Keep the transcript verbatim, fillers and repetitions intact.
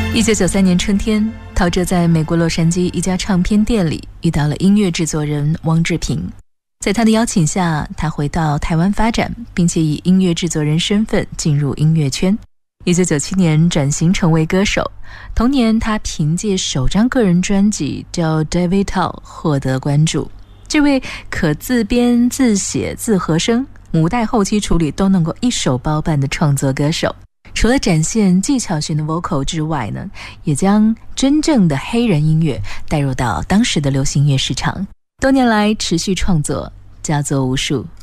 一九九三年春天，陶喆在美国洛杉矶一家唱片店里遇到了音乐制作人汪志平。在他的邀请下，他回到台湾发展，并且以音乐制作人身份进入音乐圈。一九九七年转型成为歌手，同年他凭借首张个人专辑叫 David Tao 获得关注。这位可自编自写自和声，母带后期处理都能够一手包办的创作歌手，除了展现技巧型的 vocal 之外呢，也将真正的黑人音乐带入到当时的流行乐市场。多年来持续创作，佳作无数。